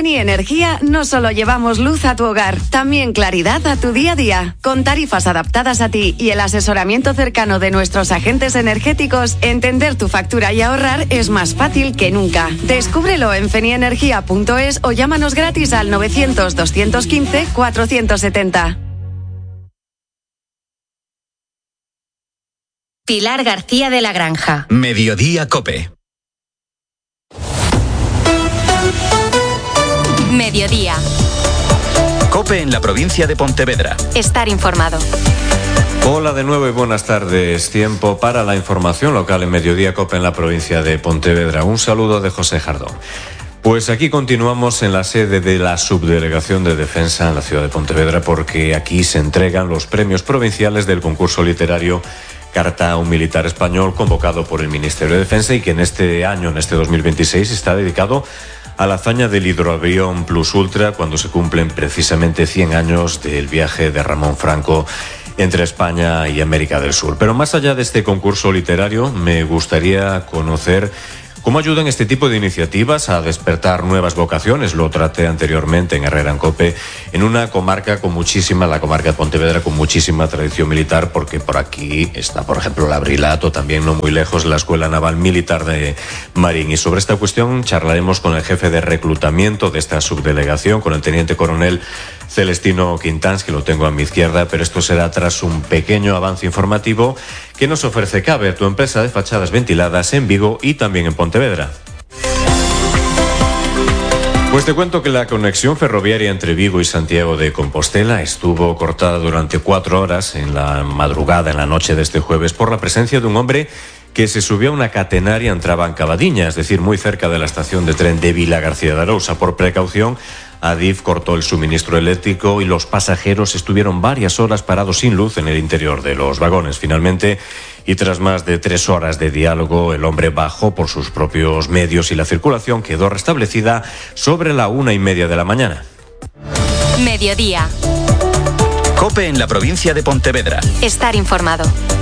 Feni Energía no solo llevamos luz a tu hogar, también claridad a tu día a día. Con tarifas adaptadas a ti y el asesoramiento cercano de nuestros agentes energéticos, entender tu factura y ahorrar es más fácil que nunca. Descúbrelo en fenienergia.es o llámanos gratis al 900-215-470. Pilar García de la Granja. Mediodía COPE. Mediodía. COPE en la provincia de Pontevedra. Estar informado. Hola de nuevo y buenas tardes. Tiempo para la información local en Mediodía COPE en la provincia de Pontevedra. Un saludo de José Jardón. Pues aquí continuamos en la sede de la Subdelegación de Defensa en la ciudad de Pontevedra, porque aquí se entregan los premios provinciales del concurso literario Carta a un militar español, convocado por el Ministerio de Defensa y que en este año, en este 2026, está dedicado a la hazaña del hidroavión Plus Ultra, cuando se cumplen precisamente 100 años del viaje de Ramón Franco entre España y América del Sur. Pero más allá de este concurso literario, me gustaría conocer cómo ayudan este tipo de iniciativas a despertar nuevas vocaciones. Lo traté anteriormente en Herrera en COPE, en una comarca con muchísima, la comarca de Pontevedra, con muchísima tradición militar, porque por aquí está, por ejemplo, la Brilato, también no muy lejos, la Escuela Naval Militar de Marín. Y sobre esta cuestión charlaremos con el jefe de reclutamiento de esta subdelegación, con el teniente coronel Celestino Quintans, que lo tengo a mi izquierda, pero esto será tras un pequeño avance informativo que nos ofrece CABE, tu empresa de fachadas ventiladas en Vigo y también en Pontevedra. Pues te cuento que la conexión ferroviaria entre Vigo y Santiago de Compostela estuvo cortada durante 4 horas en la madrugada, en la noche de este jueves, por la presencia de un hombre que se subió a una catenaria en Trabancabadiña, es decir, muy cerca de la estación de tren de Vilagarcía de Arousa. Por precaución, Adif cortó el suministro eléctrico y los pasajeros estuvieron varias horas parados sin luz en el interior de los vagones. Finalmente, y tras más de 3 horas de diálogo, el hombre bajó por sus propios medios y la circulación quedó restablecida sobre la 1:30 de la mañana. Mediodía. COPE en la provincia de Pontevedra. Estar informado.